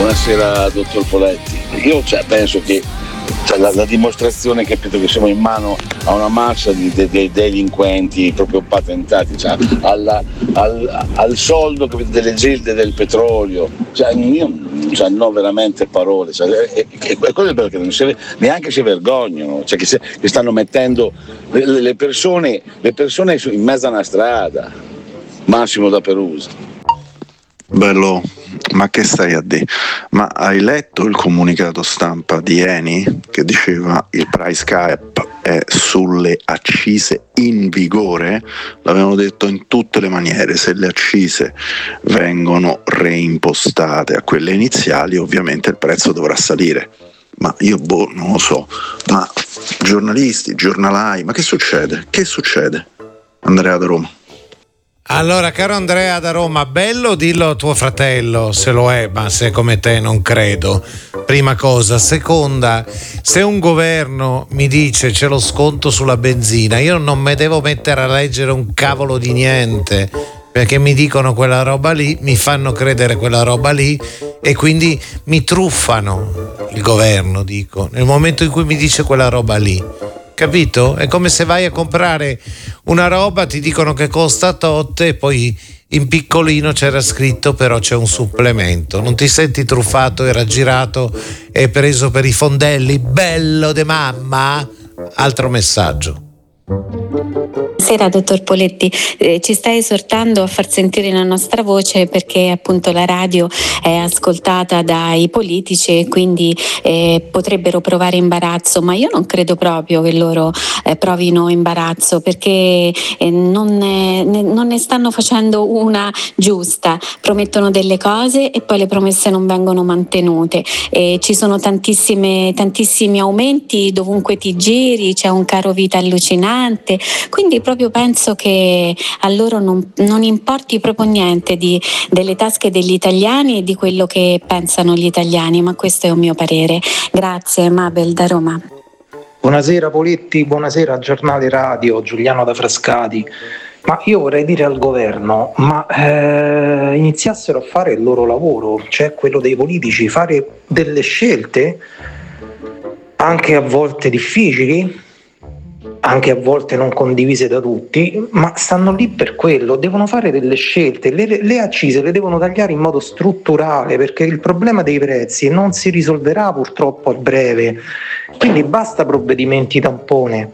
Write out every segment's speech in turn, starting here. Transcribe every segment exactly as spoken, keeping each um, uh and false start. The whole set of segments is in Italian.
Buonasera dottor Poletti. Io cioè, penso che cioè, la, la dimostrazione capito, che siamo in mano a una massa di, di, di delinquenti proprio patentati, cioè, alla, al, al soldo capito, delle gilde del petrolio, cioè, io cioè, non ho veramente parole, cioè, e, e, e quello è perché non si, neanche si vergognano, cioè, che, se, che stanno mettendo le, le, persone, le persone in mezzo a una strada. Massimo da Perusa. Bello, ma che stai a dire? Ma hai letto il comunicato stampa di Eni che diceva il price cap è sulle accise in vigore? L'avevano detto in tutte le maniere, se le accise vengono reimpostate a quelle iniziali ovviamente il prezzo dovrà salire. Ma io boh, non lo so, ma giornalisti, giornalai, ma che succede? Che succede? Andrea da Roma. Allora, caro Andrea da Roma, bello dillo a tuo fratello, se lo è, ma se è come te non credo. Prima cosa. Seconda, se un governo mi dice c'è lo sconto sulla benzina, io non mi devo mettere a leggere un cavolo di niente, perché mi dicono quella roba lì, mi fanno credere quella roba lì e quindi mi truffano il governo, dico, nel momento in cui mi dice quella roba lì. Capito? È come se vai a comprare una roba, ti dicono che costa tot e poi in piccolino c'era scritto però c'è un supplemento. Non ti senti truffato e raggirato e preso per i fondelli? Bello de mamma? Altro messaggio. Buonasera dottor Poletti, eh, ci sta esortando a far sentire la nostra voce perché appunto la radio è ascoltata dai politici e quindi eh, potrebbero provare imbarazzo, ma io non credo proprio che loro eh, provino imbarazzo perché eh, non, ne, non ne stanno facendo una giusta, promettono delle cose e poi le promesse non vengono mantenute, e ci sono tantissime, tantissimi aumenti dovunque ti giri, c'è un caro vita allucinante, quindi proprio penso che a loro non, non importi proprio niente di, delle tasche degli italiani e di quello che pensano gli italiani, ma questo è un mio parere. Grazie, Mabel da Roma. Buonasera Poletti, buonasera Giornale Radio, Giuliano da Frascati. Ma io vorrei dire al governo, ma eh, iniziassero a fare il loro lavoro, cioè quello dei politici, fare delle scelte anche a volte difficili, anche a volte non condivise da tutti, ma stanno lì per quello, devono fare delle scelte, le, le accise le devono tagliare in modo strutturale perché il problema dei prezzi non si risolverà purtroppo a breve, quindi basta provvedimenti tampone,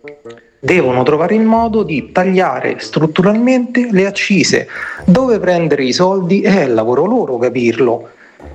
devono trovare il modo di tagliare strutturalmente le accise. Dove prendere i soldi? È il lavoro loro capirlo.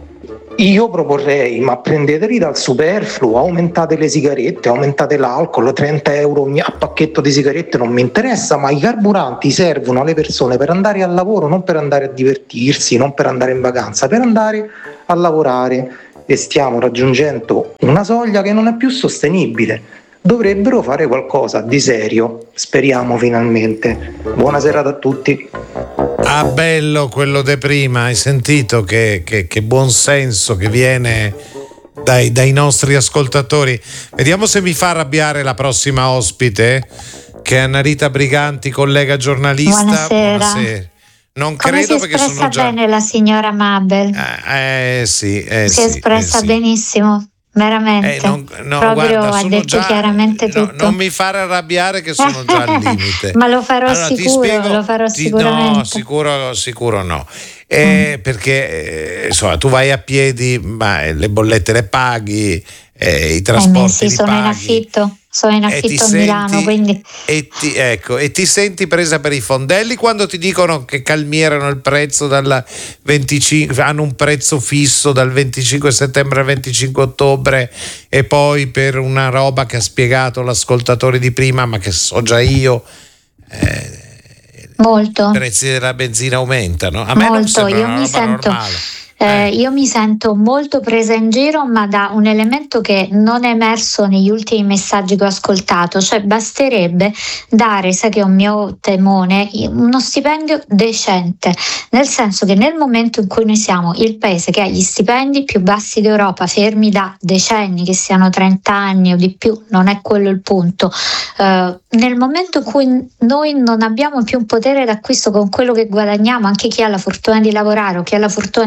Io proporrei, ma prendeteli dal superfluo, aumentate le sigarette, aumentate l'alcol, trenta euro ogni a pacchetto di sigarette non mi interessa, ma i carburanti servono alle persone per andare al lavoro, non per andare a divertirsi, non per andare in vacanza, per andare a lavorare, e stiamo raggiungendo una soglia che non è più sostenibile. Dovrebbero fare qualcosa di serio, speriamo finalmente. Buonasera a tutti. Ah, bello quello di prima, hai sentito che, che, che buon senso che viene dai, dai nostri ascoltatori. Vediamo se mi fa arrabbiare la prossima ospite, che è Annarita Briganti, collega giornalista. Buonasera. Buonasera. Non Come credo si è perché espressa sono già... bene la signora Mabel. Eh, eh sì, eh, si è sì, espressa eh, sì. benissimo. Veramente, eh, non, no, proprio guarda, ha detto già, chiaramente no, tutto. non mi fare arrabbiare che sono già al limite. Ma lo farò allora, sicuro, ti spiego, lo farò ti, sicuramente. No, sicuro, sicuro no. Eh, mm. Perché eh, insomma, tu vai a piedi, ma le bollette le paghi, eh, i trasporti eh, sì, li sono paghi. in affitto. Sono in affitto a Milano, senti, quindi e ti, ecco, e ti senti presa per i fondelli quando ti dicono che calmierano il prezzo dal venticinque, hanno un prezzo fisso dal venticinque settembre al venticinque ottobre, e poi per una roba che ha spiegato l'ascoltatore di prima, ma che so già io, eh, molto. i prezzi della benzina aumentano. A me molto. non sembra Io una mi roba sento normale. Eh, io mi sento molto presa in giro, ma da un elemento che non è emerso negli ultimi messaggi che ho ascoltato, cioè basterebbe dare, sai che è un mio temone, uno stipendio decente, nel senso che nel momento in cui noi siamo il paese che ha gli stipendi più bassi d'Europa, fermi da decenni, che siano trenta anni o di più, non è quello il punto, eh, nel momento in cui noi non abbiamo più un potere d'acquisto con quello che guadagniamo, anche chi ha la fortuna di lavorare o chi ha la fortuna di guadagnare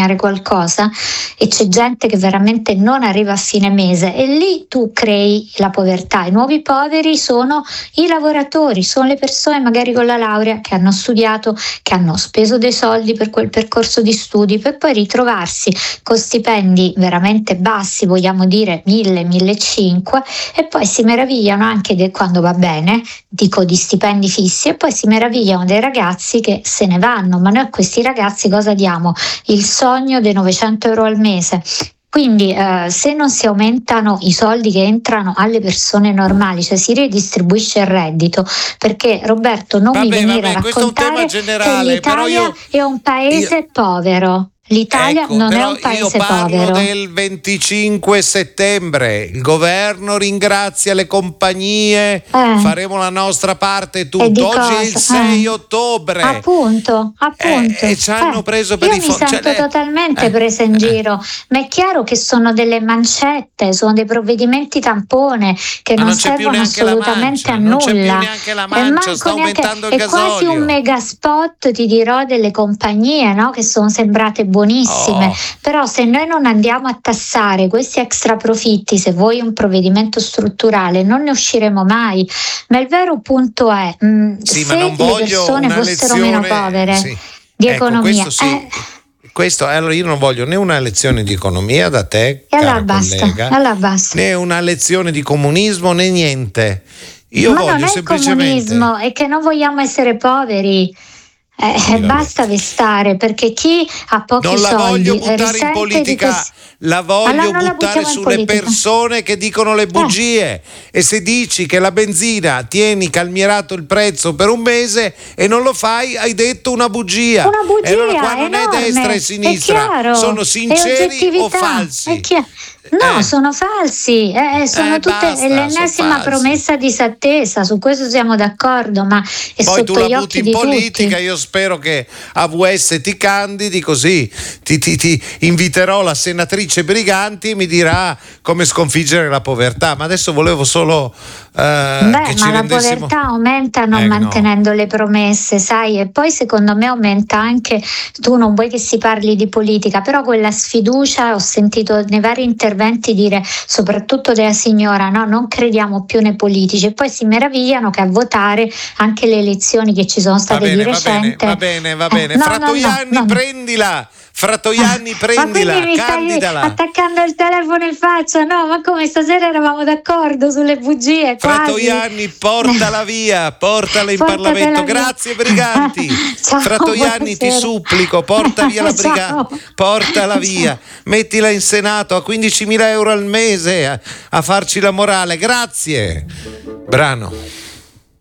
guadagnare qualcosa e c'è gente che veramente non arriva a fine mese, e lì tu crei la povertà. I nuovi poveri sono i lavoratori, sono le persone magari con la laurea che hanno studiato, che hanno speso dei soldi per quel percorso di studi, per poi ritrovarsi con stipendi veramente bassi, vogliamo dire mille, millecinquecento, e poi si meravigliano anche de, quando va bene, dico di stipendi fissi, e poi si meravigliano dei ragazzi che se ne vanno. Ma noi a questi ragazzi cosa diamo? Il sogno dei novecento euro al mese. Quindi eh, se non si aumentano i soldi che entrano alle persone normali, cioè si ridistribuisce il reddito, perché Roberto non vabbè, mi venire vabbè, a raccontare generale, che l'Italia io, è un paese io... povero. L'Italia ecco, non è un paese io parlo povero. del venticinque settembre, il governo ringrazia le compagnie, eh. faremo la nostra parte e tutto. E oggi cosa? È il sei eh. ottobre. Appunto, appunto. Eh, e ci hanno eh. preso per io i fondi. Io mi sento cioè, totalmente eh. presa in giro, ma è chiaro che sono delle mancette, sono dei provvedimenti tampone che non, non servono assolutamente a non nulla. Non c'è più neanche la mancia, sta aumentando il è gasolio. È quasi un mega spot, ti dirò, delle compagnie, no? Che sono sembrate buonissime. Oh. Però se noi non andiamo a tassare questi extra profitti, se vuoi un provvedimento strutturale, non ne usciremo mai. Ma il vero punto è mh, sì, se ma non le persone fossero lezione, meno povere sì. di ecco, economia questo sì. eh, Questo, allora io non voglio né una lezione di economia da te, e allora cara basta, collega, allora basta. né una lezione di comunismo né niente. Io ma voglio non è semplicemente comunismo, è che non vogliamo essere poveri. Eh, sì, basta vestare, perché chi ha pochi non la soldi voglio buttare in politica, questi... la voglio allora buttare la sulle persone che dicono le bugie. Eh. E se dici che la benzina tieni calmierato il prezzo per un mese e non lo fai, hai detto una bugia. Una bugia, e allora qua non enorme, è destra e sinistra, è chiaro, sono sinceri o falsi? No, eh. sono falsi, eh, sono eh, tutte basta, l'ennesima promessa disattesa, su questo siamo d'accordo, ma è poi sotto tu la gli butti occhi in di politica, tutti. Io spero che a V S ti candidi, così ti, ti, ti inviterò la senatrice Briganti e mi dirà come sconfiggere la povertà. Ma adesso volevo solo eh, Beh, che ci ma rendessimo... la povertà aumenta non eh, mantenendo no. le promesse, sai, e poi secondo me aumenta anche, tu non vuoi che si parli di politica, però quella sfiducia, ho sentito nei vari interventi dire, soprattutto della signora, no, non crediamo più nei politici, e poi si meravigliano che a votare anche le elezioni che ci sono state bene, di recente. Va bene, va bene, va bene. Eh, no, Fratoianni, no, no, no. prendila! Fratoianni, prendila, ma quindi mi candidala. stai attaccando il telefono in faccia? No, ma come, stasera eravamo d'accordo sulle bugie, quasi. Fratoianni, portala via, portala in Portatela Parlamento. via. Grazie Briganti. Ciao, Fratoianni, ti supplico, porta via la Briganti, portala via, mettila in Senato a quindicimila euro al mese a, a farci la morale. Grazie. Brano.